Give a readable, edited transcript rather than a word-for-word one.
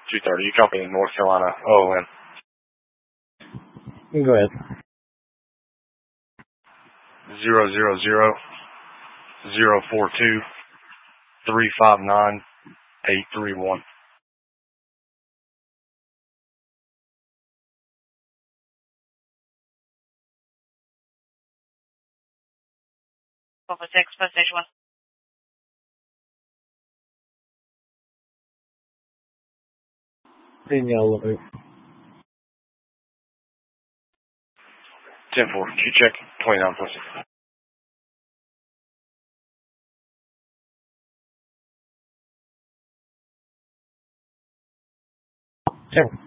230. You copy in North Carolina. OOM. You can go ahead. 000-042-359-831. Over 6, Post Station 1. In yellow loop. 10-4. Q-check. 29 plus. 10.